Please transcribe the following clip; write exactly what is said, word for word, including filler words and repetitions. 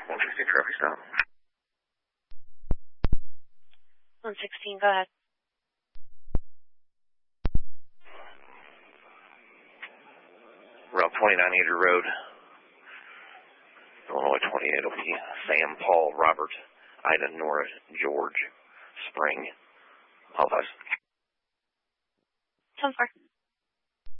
one sixteen traffic stop. one sixteen, go ahead. Route twenty-nine Eater Road, Illinois twenty-eight will be Sam, Paul, Robert, Ida, Nora, George, Spring, all those. ten four.